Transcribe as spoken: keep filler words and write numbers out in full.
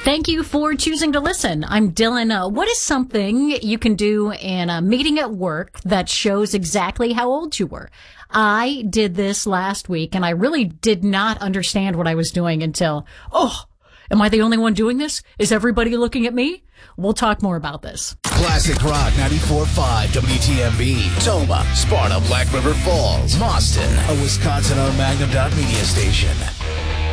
Thank you for choosing to listen. I'm Dylan. Uh, what is something you can do in a meeting at work that shows exactly how old you were? I did this last week, and I really did not understand what I was doing until, oh, am I the only one doing this? Is everybody looking at me? We'll talk more about this. Classic Rock ninety-four point five W T M B, Toma, Sparta, Black River Falls, Boston, a Wisconsin-owned Magnum Dot Media station.